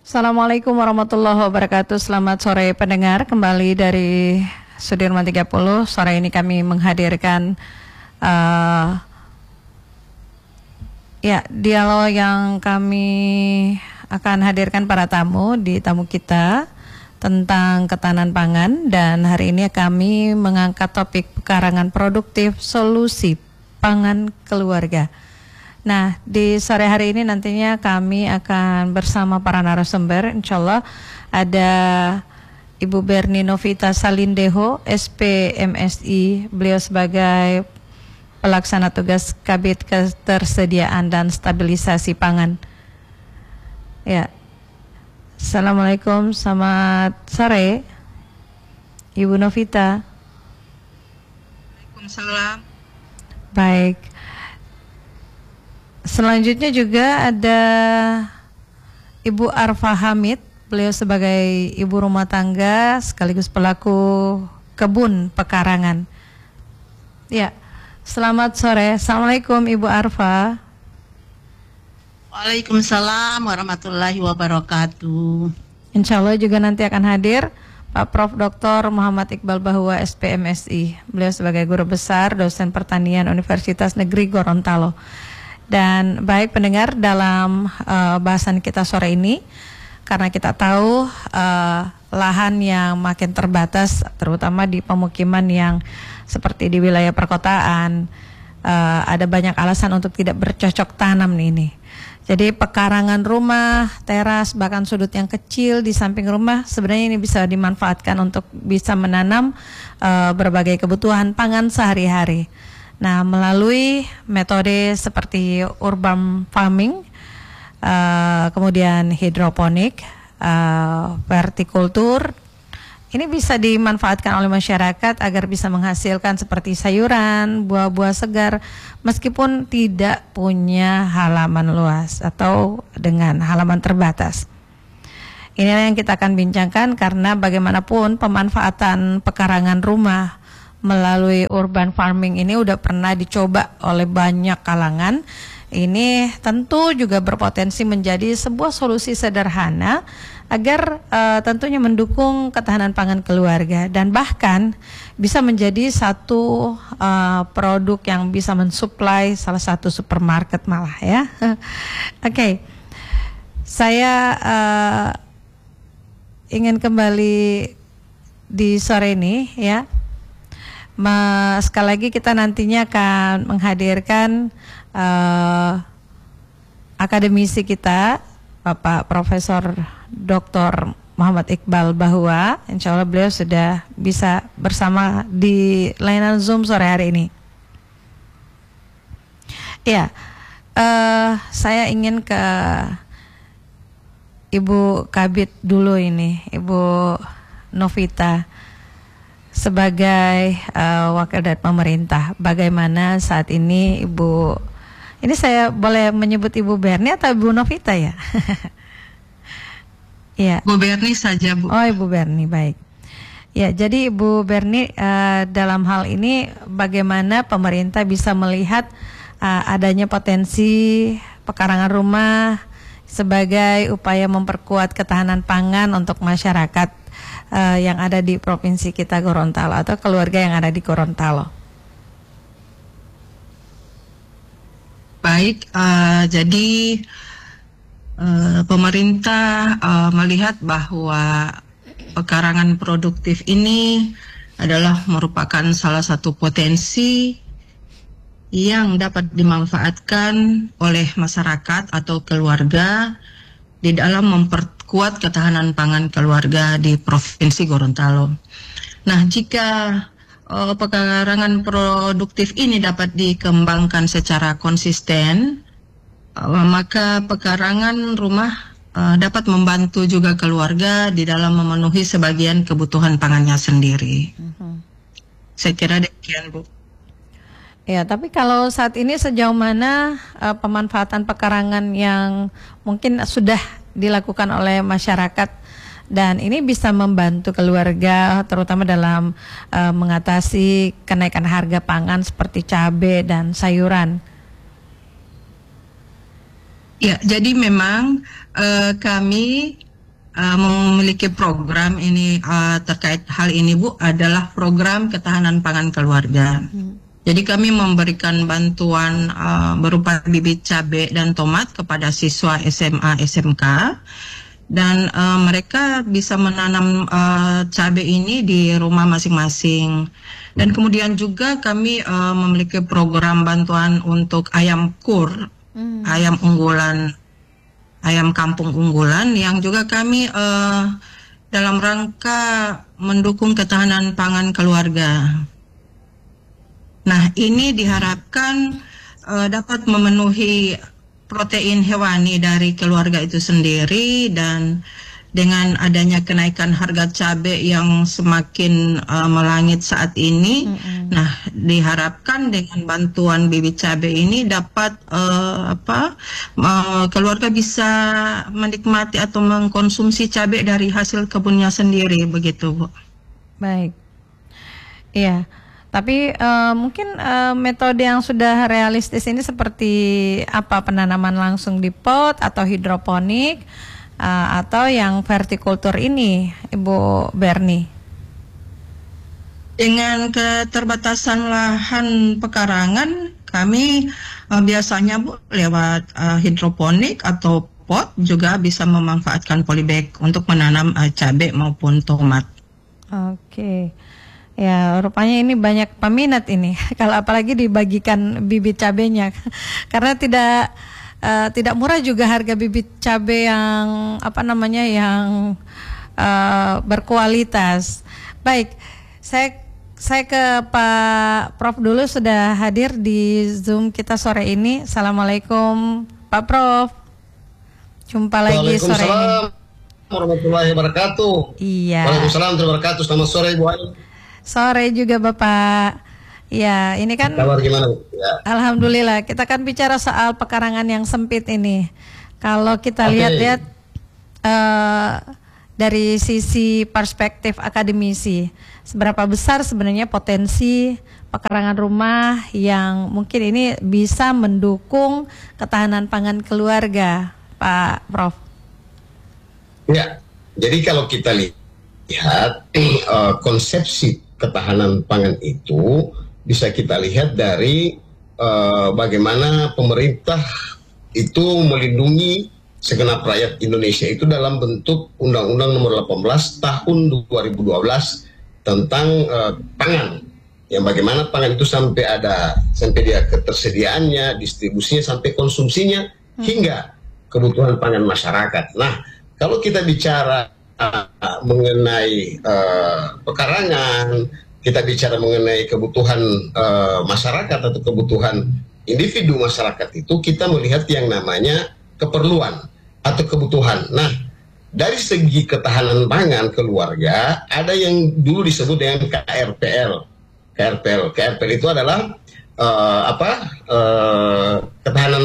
Assalamualaikum warahmatullahi wabarakatuh. Selamat sore pendengar, kembali dari Sudirman 30. Sore ini kami menghadirkan dialog yang kami akan hadirkan para tamu kita tentang ketahanan pangan, dan hari ini kami mengangkat topik pekarangan produktif solusi pangan keluarga. Nah, di sore hari ini nantinya kami akan bersama para narasumber. Insya Allah ada Ibu Berni Novita Salindeho, SPMSI. Beliau sebagai pelaksana tugas Kabid Ketersediaan dan Stabilisasi Pangan. Ya, Assalamualaikum, selamat sore, Ibu Novita. Waalaikumsalam. Baik. Selanjutnya juga ada Ibu Arfa Hamid, beliau sebagai ibu rumah tangga sekaligus pelaku kebun pekarangan. Ya, selamat sore. Assalamualaikum Ibu Arfa. Waalaikumsalam warahmatullahi wabarakatuh. Insya Allah juga nanti akan hadir Pak Prof. Dr. Muhammad Iqbal Bahwa, SPMSI. Beliau sebagai guru besar dosen pertanian Universitas Negeri Gorontalo. Dan baik pendengar, dalam bahasan kita sore ini, karena kita tahu lahan yang makin terbatas, terutama di pemukiman yang seperti di wilayah perkotaan, ada banyak alasan untuk tidak bercocok tanam ini. Jadi pekarangan rumah, teras, bahkan sudut yang kecil di samping rumah sebenarnya ini bisa dimanfaatkan untuk bisa menanam berbagai kebutuhan pangan sehari-hari. Nah, melalui metode seperti urban farming, kemudian hidroponik, vertikultur, ini bisa dimanfaatkan oleh masyarakat agar bisa menghasilkan seperti sayuran, buah-buah segar, meskipun tidak punya halaman luas atau dengan halaman terbatas. Inilah yang kita akan bincangkan, karena bagaimanapun pemanfaatan pekarangan rumah melalui urban farming ini udah pernah dicoba oleh banyak kalangan. Ini tentu juga berpotensi menjadi sebuah solusi sederhana agar tentunya mendukung ketahanan pangan keluarga, dan bahkan bisa menjadi satu produk yang bisa mensuplai salah satu supermarket malah ya. Oke. Saya ingin kembali di sore ini ya. Sekali lagi kita nantinya akan menghadirkan akademisi kita, Bapak Profesor Dr. Muhammad Iqbal Bahwa. Insya Allah beliau sudah bisa bersama di layanan Zoom sore hari ini. Ya, saya ingin ke Ibu Kabid dulu ini, Ibu Novita. Sebagai wakil dari pemerintah, bagaimana saat ini Ibu, ini saya boleh menyebut Ibu Berni atau Ibu Novita ya? Ya. Bu Berni saja, Bu. Oh, Ibu Berni, baik. Ya, jadi Ibu Berni, dalam hal ini bagaimana pemerintah bisa melihat adanya potensi pekarangan rumah sebagai upaya memperkuat ketahanan pangan untuk masyarakat yang ada di provinsi kita Gorontalo atau keluarga yang ada di Gorontalo. Baik, jadi pemerintah melihat bahwa pekarangan produktif ini adalah merupakan salah satu potensi yang dapat dimanfaatkan oleh masyarakat atau keluarga di dalam memperkuat ketahanan pangan keluarga di Provinsi Gorontalo. Nah, jika pekarangan produktif ini dapat dikembangkan secara konsisten, maka pekarangan rumah dapat membantu juga keluarga di dalam memenuhi sebagian kebutuhan pangannya sendiri. Saya kira demikian, Bu. Ya, tapi kalau saat ini sejauh mana pemanfaatan pekarangan yang mungkin sudah dilakukan oleh masyarakat dan ini bisa membantu keluarga terutama dalam mengatasi kenaikan harga pangan seperti cabai dan sayuran? Ya, jadi memang kami memiliki program ini terkait hal ini, Bu, adalah program ketahanan pangan keluarga. Jadi kami memberikan bantuan berupa bibit cabai dan tomat kepada siswa SMA SMK, dan mereka bisa menanam cabai ini di rumah masing-masing. Dan kemudian juga kami memiliki program bantuan untuk ayam kur, ayam unggulan, ayam kampung unggulan, yang juga kami dalam rangka mendukung ketahanan pangan keluarga. Nah, ini diharapkan dapat memenuhi protein hewani dari keluarga itu sendiri, dan dengan adanya kenaikan harga cabai yang semakin melangit saat ini, nah diharapkan dengan bantuan bibit cabai ini dapat keluarga bisa menikmati atau mengkonsumsi cabai dari hasil kebunnya sendiri, begitu, Bu. Baik, iya. Tapi mungkin metode yang sudah realistis ini seperti apa? Penanaman langsung di pot atau hidroponik atau yang vertikultur ini, Ibu Berni? Dengan keterbatasan lahan pekarangan, kami biasanya, Bu, lewat hidroponik atau pot juga bisa memanfaatkan polybag untuk menanam cabai maupun tomat. Oke. Ya, rupanya ini banyak peminat ini. Kalau apalagi dibagikan bibit cabenya, karena tidak murah juga harga bibit cabai yang yang berkualitas. Baik, saya ke Pak Prof dulu, sudah hadir di Zoom kita sore ini. Assalamualaikum, Pak Prof. Jumpa lagi sore ini. Waalaikumsalam warahmatullahi wabarakatuh. Iya. Waalaikumsalam warahmatullahi wabarakatuh. Selamat sore, Bu Ayu. Sore juga Bapak. Ya, ini kan kabar gimana, Bu? Ya. Alhamdulillah, kita kan bicara soal pekarangan yang sempit ini. Kalau kita lihat-lihat dari sisi perspektif akademisi, seberapa besar sebenarnya potensi pekarangan rumah yang mungkin ini bisa mendukung ketahanan pangan keluarga, Pak Prof? Ya, jadi kalau kita lihat konsepsi ketahanan pangan itu bisa kita lihat dari bagaimana pemerintah itu melindungi segenap rakyat Indonesia itu dalam bentuk Undang-Undang Nomor 18 Tahun 2012 tentang pangan, yang bagaimana pangan itu sampai dia ketersediaannya, distribusinya, sampai konsumsinya hingga kebutuhan pangan masyarakat. Nah, kalau kita bicara mengenai pekarangan, kita bicara mengenai kebutuhan masyarakat atau kebutuhan individu masyarakat, itu kita melihat yang namanya keperluan atau kebutuhan. Nah, dari segi ketahanan pangan keluarga, ada yang dulu disebut dengan KRPL. KRPL itu adalah ketahanan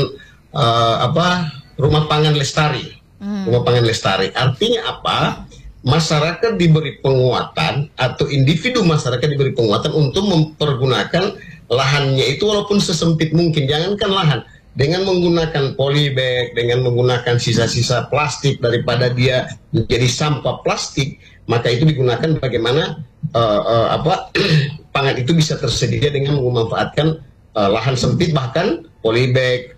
rumah pangan lestari. Rumah pangan lestari artinya apa? Masyarakat diberi penguatan atau individu masyarakat diberi penguatan untuk mempergunakan lahannya itu walaupun sesempit mungkin. Jangankan lahan, dengan menggunakan polybag, dengan menggunakan sisa-sisa plastik daripada dia menjadi sampah plastik, maka itu digunakan bagaimana pangan itu bisa tersedia dengan memanfaatkan lahan sempit, bahkan polybag,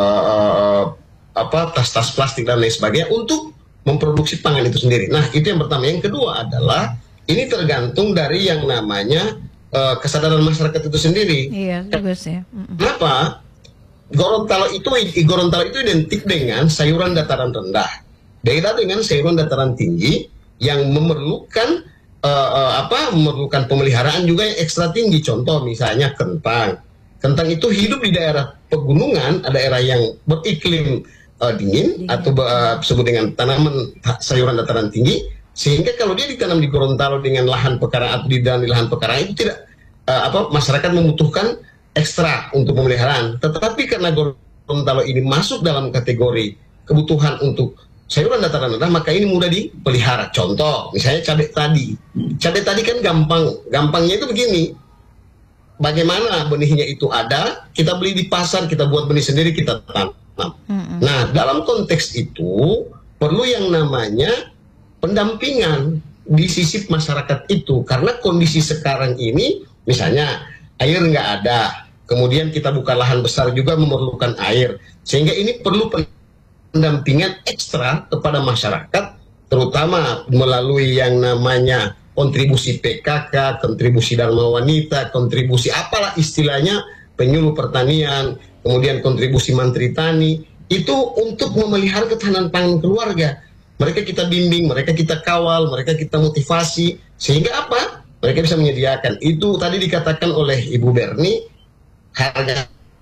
tas-tas plastik dan lain sebagainya untuk memproduksi pangan itu sendiri. Nah, itu yang pertama. Yang kedua adalah ini tergantung dari yang namanya kesadaran masyarakat itu sendiri. Iya, bagus ya. Kenapa? Gorontalo itu identik dengan sayuran dataran rendah. Beda dengan sayuran dataran tinggi yang memerlukan memerlukan pemeliharaan juga yang ekstra tinggi. Contoh misalnya kentang. Kentang itu hidup di daerah pegunungan, daerah yang beriklim dingin atau disebut dengan tanaman sayuran dataran tinggi, sehingga kalau dia ditanam di Gorontalo dengan lahan pekarangan atau di lahan pekarangan itu tidak masyarakat membutuhkan ekstra untuk pemeliharaan. Tetapi karena Gorontalo ini masuk dalam kategori kebutuhan untuk sayuran dataran rendah, maka ini mudah dipelihara. Contoh misalnya cabai tadi. Cabai tadi kan gampangnya itu begini. Bagaimana benihnya itu ada, kita beli di pasar, kita buat benih sendiri, kita tanam. Nah, dalam konteks itu perlu yang namanya pendampingan di sisi masyarakat itu, karena kondisi sekarang ini misalnya air nggak ada, kemudian kita buka lahan besar juga memerlukan air, sehingga ini perlu pendampingan ekstra kepada masyarakat, terutama melalui yang namanya kontribusi PKK, kontribusi Dharma Wanita, kontribusi apalah istilahnya, penyuluh pertanian, kemudian kontribusi Mantri Tani, itu untuk memelihara ketahanan pangan keluarga. Mereka kita bimbing, mereka kita kawal, mereka kita motivasi, sehingga apa? Mereka bisa menyediakan. Itu tadi dikatakan oleh Ibu Berni, harga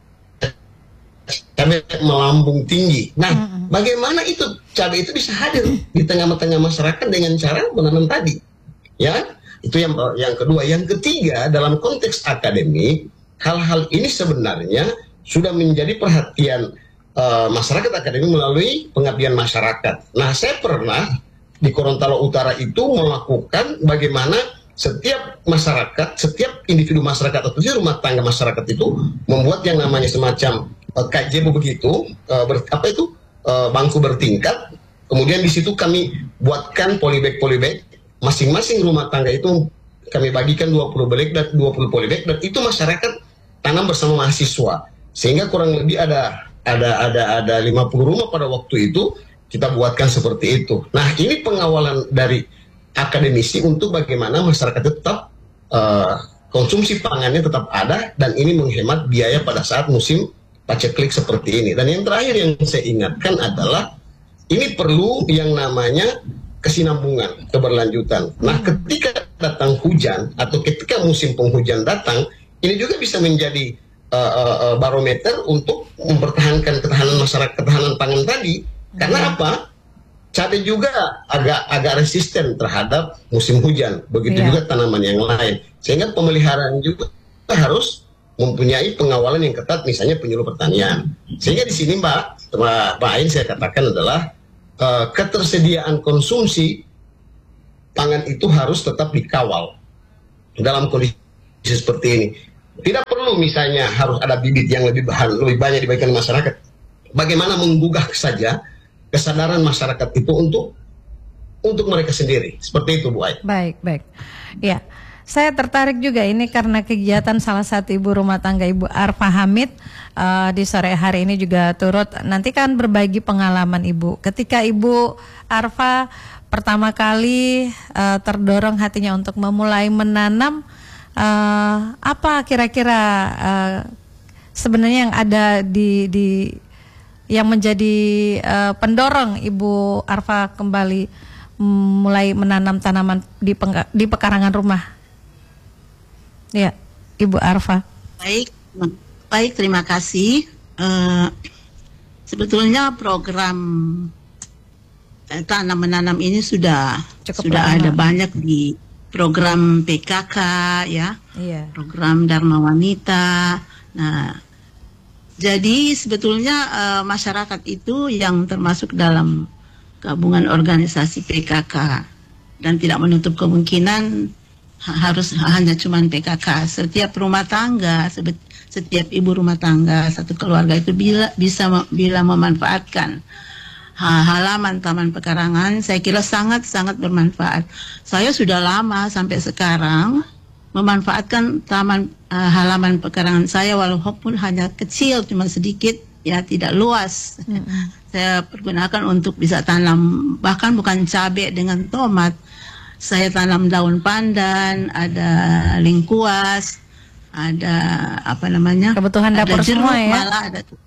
cabai melambung tinggi. Nah, bagaimana itu cabai itu bisa hadir di tengah-tengah masyarakat dengan cara menanam tadi? Ya, itu yang kedua. Yang ketiga, dalam konteks akademik, hal-hal ini sebenarnya sudah menjadi perhatian masyarakat akademik melalui pengabdian masyarakat. Nah, saya pernah di Gorontalo Utara itu melakukan bagaimana setiap masyarakat, setiap individu masyarakat atau rumah tangga masyarakat itu membuat yang namanya semacam KJB begitu, bangku bertingkat. Kemudian di situ kami buatkan polybag, masing-masing rumah tangga itu kami bagikan 20 polybag dan itu masyarakat tanam bersama mahasiswa. Sehingga kurang lebih ada 50 rumah pada waktu itu kita buatkan seperti itu. Nah, ini pengawalan dari akademisi untuk bagaimana masyarakat tetap konsumsi pangannya tetap ada dan ini menghemat biaya pada saat musim paceklik seperti ini. Dan yang terakhir yang saya ingatkan adalah ini perlu yang namanya kesinambungan, keberlanjutan. Nah, ketika datang hujan atau ketika musim penghujan datang, ini juga bisa menjadi barometer untuk mempertahankan ketahanan masyarakat, ketahanan pangan tadi. Karena apa? Cabai juga agak resisten terhadap musim hujan. Begitu juga tanaman yang lain. Sehingga pemeliharaan juga harus mempunyai pengawalan yang ketat, misalnya penyuluh pertanian. Sehingga di sini Pak Ain saya katakan adalah ketersediaan konsumsi pangan itu harus tetap dikawal dalam kondisi seperti ini. Tidak perlu misalnya harus ada bibit yang lebih banyak diberikan masyarakat. Bagaimana menggugah saja kesadaran masyarakat itu untuk mereka sendiri. Seperti itu, Bu Ai. Baik. Ya, saya tertarik juga ini karena kegiatan salah satu ibu rumah tangga Ibu Arfa Hamid di sore hari ini juga turut nanti kan berbagi pengalaman Ibu. Ketika Ibu Arfa pertama kali terdorong hatinya untuk memulai menanam, apa kira-kira sebenarnya yang ada di yang menjadi pendorong Ibu Arfa kembali mulai menanam tanaman di pekarangan rumah? Ya, Ibu Arfa. Baik, terima kasih. Sebetulnya program tanam menanam ini sudah ada banyak di program PKK ya, program Dharma Wanita. Nah, jadi sebetulnya masyarakat itu yang termasuk dalam gabungan organisasi PKK dan tidak menutup kemungkinan harus hanya cuman PKK. Setiap rumah tangga, setiap ibu rumah tangga, satu keluarga itu bila memanfaatkan halaman taman pekarangan, saya kira sangat bermanfaat. Saya sudah lama sampai sekarang memanfaatkan taman halaman pekarangan saya walaupun hanya kecil, cuma sedikit ya, tidak luas. Saya pergunakan untuk bisa tanam bahkan bukan cabai dengan tomat. Saya tanam daun pandan, ada lengkuas, ada kebutuhan dapur jeruk, semua ya. Malah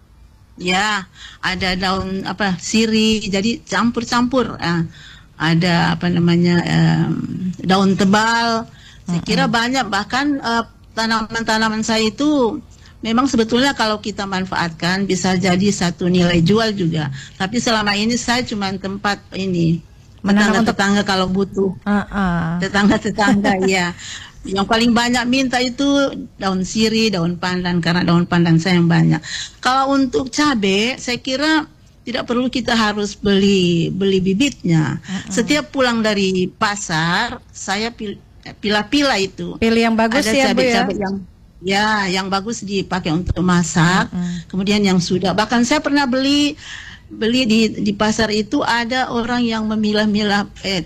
ada daun sirih, jadi campur-campur. Ada daun tebal. Saya kira banyak, bahkan tanaman-tanaman saya itu memang sebetulnya kalau kita manfaatkan bisa jadi satu nilai jual juga. Tapi selama ini saya cuma tempat ini tetangga kalau butuh. Tetangga-tetangga ya. Yang paling banyak minta itu daun sirih, daun pandan, karena daun pandan saya yang banyak. Kalau untuk cabai, saya kira tidak perlu kita harus beli bibitnya. Setiap pulang dari pasar, saya pilah-pilah itu. Pilih yang bagus ya, Bu ya. Yang bagus dipakai untuk masak. Kemudian yang sudah, bahkan saya pernah beli di pasar itu ada orang yang memilah-milah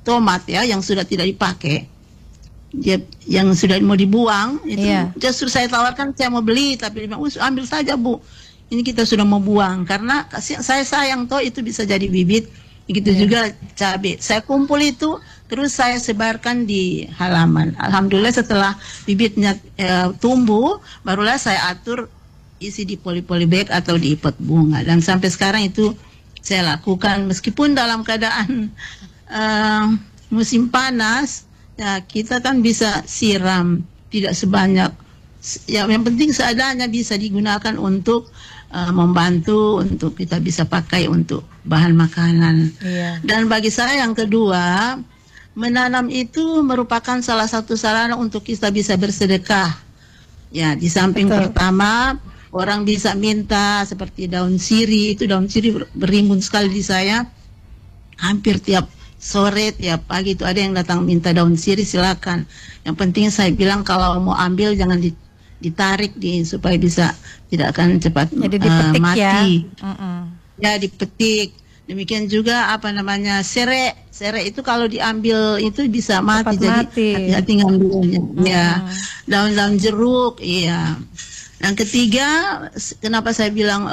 tomat ya yang sudah tidak dipakai, yang sudah mau dibuang itu justru saya tawarkan saya mau beli, tapi dia bilang ambil saja Bu, ini kita sudah mau buang karena saya sayang toh itu bisa jadi bibit. Begitu juga cabai saya kumpul itu terus saya sebarkan di halaman. Alhamdulillah setelah bibitnya tumbuh barulah saya atur isi di poli-poli bag atau di pot bunga, dan sampai sekarang itu saya lakukan meskipun dalam keadaan musim panas. Ya, kita kan bisa siram tidak sebanyak, ya yang penting seadanya bisa digunakan untuk membantu untuk kita bisa pakai untuk bahan makanan. Dan bagi saya yang kedua, menanam itu merupakan salah satu sarana untuk kita bisa bersedekah. Ya, di samping pertama orang bisa minta seperti daun sirih, itu daun sirih berimbun sekali di saya. Hampir tiap sore tiap pagi itu ada yang datang minta daun sirih, silakan. Yang penting saya bilang kalau mau ambil jangan ditarik supaya bisa tidak akan cepat mati. Ya dipetik. Demikian juga serai. Serai itu kalau diambil itu bisa mati. Cepat jadi hati-hati ngambilnya. Ya. Daun-daun jeruk, iya. Yang ketiga, kenapa saya bilang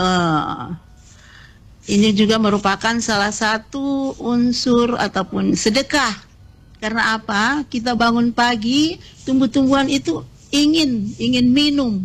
ini juga merupakan salah satu unsur ataupun sedekah. Karena apa? Kita bangun pagi, tumbuh-tumbuhan itu ingin minum.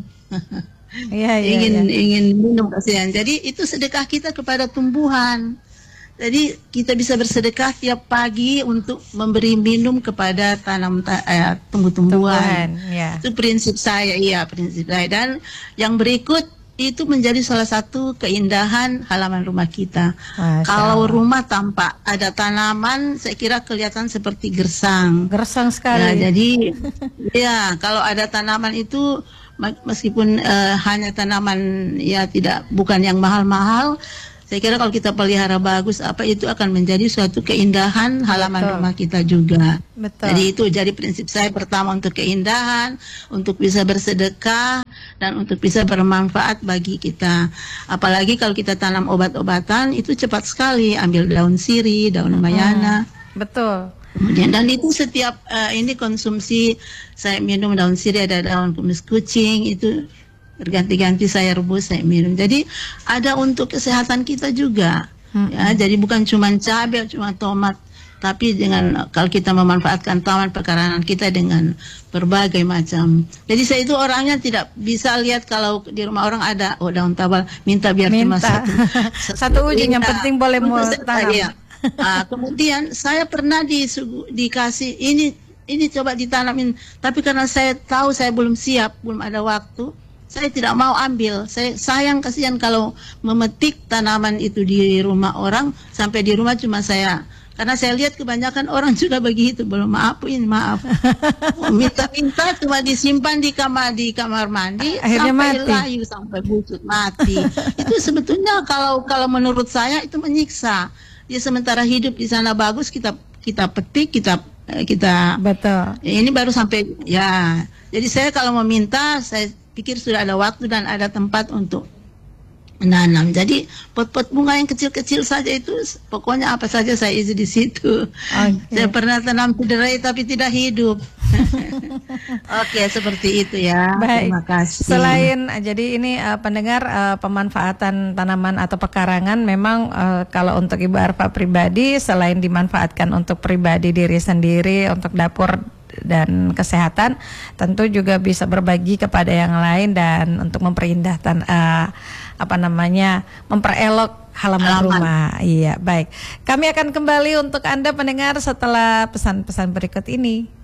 Ingin minum kasihan. Jadi itu sedekah kita kepada tumbuhan. Jadi kita bisa bersedekah tiap pagi untuk memberi minum kepada tumbuh-tumbuhan. Itu prinsip saya, prinsip saya. Dan yang berikut itu menjadi salah satu keindahan halaman rumah kita. Kalau rumah tanpa ada tanaman, saya kira kelihatan seperti gersang. Gersang sekali. Nah, jadi ya kalau ada tanaman itu meskipun hanya tanaman bukan yang mahal-mahal, saya kira kalau kita pelihara bagus itu akan menjadi suatu keindahan halaman rumah kita juga. Jadi itu jadi prinsip saya pertama untuk keindahan, untuk bisa bersedekah dan untuk bisa bermanfaat bagi kita. Apalagi kalau kita tanam obat-obatan itu cepat sekali, ambil daun sirih, daun mayana. Kemudian dan itu setiap ini konsumsi saya minum daun sirih, ada daun kumis kucing itu berganti-ganti saya rebus saya minum. Jadi ada untuk kesehatan kita juga. Ya, jadi bukan cuma cabai, cuma tomat, tapi kalau kita memanfaatkan taman pekarangan kita dengan berbagai macam. Jadi saya itu orangnya tidak bisa lihat kalau di rumah orang ada daun tabal, minta cuma satu ujung yang penting boleh mau tanam. Kemudian saya pernah dikasih ini coba ditanamin, tapi karena saya tahu saya belum siap, belum ada waktu, saya tidak mau ambil. Saya sayang, kasihan kalau memetik tanaman itu di rumah orang, sampai di rumah cuma saya. Karena saya lihat kebanyakan orang juga begitu, belum maaf. Minta-minta cuma disimpan di kamar mandi, akhirnya sampai mati. layu, sampai busuk, mati. Itu sebetulnya kalau menurut saya itu menyiksa. Dia sementara hidup di sana bagus, kita petik, kita betul. Ini baru sampai ya. Jadi saya kalau meminta, saya pikir sudah ada waktu dan ada tempat untuk menanam. Jadi pot-pot bunga yang kecil-kecil saja itu pokoknya apa saja saya isi di situ. Saya pernah tanam siderai tapi tidak hidup. Oke, seperti itu ya. Baik. Terima kasih. Selain jadi ini pendengar pemanfaatan tanaman atau pekarangan memang kalau untuk Ibu Arfa pribadi selain dimanfaatkan untuk pribadi diri sendiri, untuk dapur dan kesehatan, tentu juga bisa berbagi kepada yang lain dan untuk memperindah memperelok halaman rumah. Iya, baik. Kami akan kembali untuk Anda pendengar setelah pesan-pesan berikut ini.